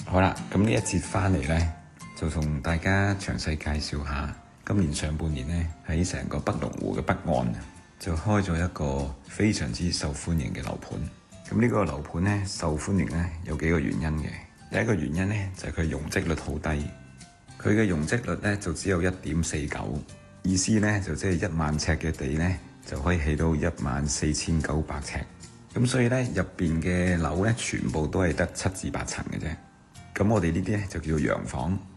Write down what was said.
好啦，咁呢一節翻嚟呢，就同大家詳細介紹下今年上半年呢，喺成個北龍湖嘅北岸就開咗一個非常之受歡迎嘅樓盤。咁呢個樓盤呢，受歡迎呢，有幾個原因嘅。第一個原因呢，就係佢容積率好低，佢嘅容積率呢，就只有1.49，意思呢，就即係1萬尺嘅地呢，就可以起到14900尺。咁所以呢，入邊嘅樓呢，全部都係得7至8層嘅啫。咁我哋呢啲咧就叫做洋房，